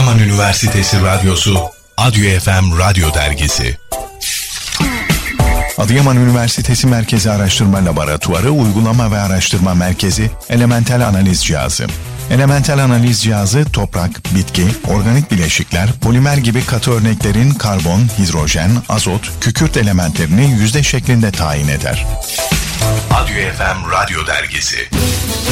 Adıyaman Üniversitesi Radyosu, Adyo FM Radyo Dergisi. Adıyaman Üniversitesi Merkezi Araştırma Laboratuvarı Uygulama ve Araştırma Merkezi Elementel Analiz Cihazı. Elementel analiz cihazı toprak, bitki, organik bileşikler, polimer gibi katı örneklerin karbon, hidrojen, azot, kükürt elementlerini yüzde şeklinde tayin eder. Adyo FM Radyo Dergisi.